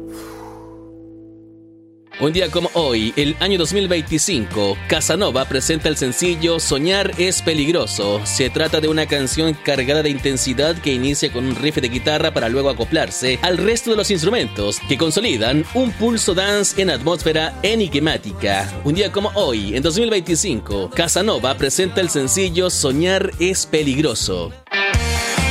Un día como hoy, el año 2025, Casanova presenta el sencillo Soñar es peligroso. Se trata de una canción cargada de intensidad que inicia con un riff de guitarra para luego acoplarse al resto de los instrumentos que consolidan un pulso dance en atmósfera enigmática. Un día como hoy, en 2025, Casanova presenta el sencillo Soñar es peligroso.